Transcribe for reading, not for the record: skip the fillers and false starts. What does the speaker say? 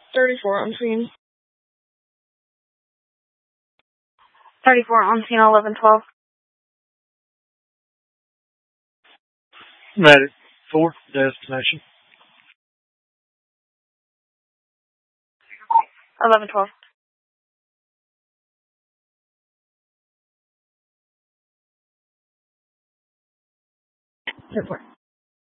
34 on scene. 34 on scene, 1112. Medic 4, destination. 1112. Report.